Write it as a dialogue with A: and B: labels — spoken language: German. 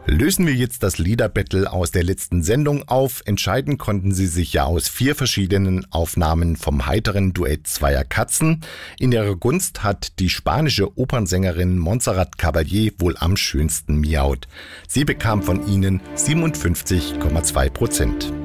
A: Lösen wir jetzt das Liederbattle aus der letzten Sendung auf. Entscheiden konnten sie sich ja aus 4 verschiedenen Aufnahmen vom heiteren Duett zweier Katzen. In ihrer Gunst hat die spanische Opernsängerin Montserrat Caballé wohl am schönsten miaut. Sie bekam von ihnen 57,2%.